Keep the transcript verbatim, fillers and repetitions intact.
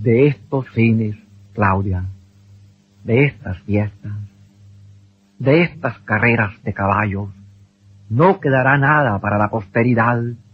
De estos fines, Claudia, de estas fiestas, de estas carreras de caballos, no quedará nada para la posteridad